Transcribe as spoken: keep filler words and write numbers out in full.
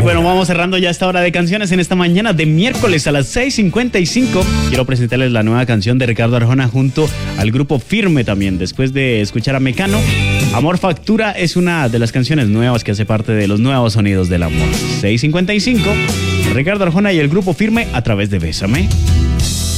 bueno, vamos cerrando ya esta hora de canciones en esta mañana de miércoles a las seis cincuenta y cinco. Quiero presentarles la nueva canción de Ricardo Arjona junto al grupo Firme también. Después de escuchar a Mecano, Amor Factura es una de las canciones nuevas que hace parte de los nuevos sonidos del amor. seis cincuenta y cinco, Ricardo Arjona y el grupo Firme a través de Bésame.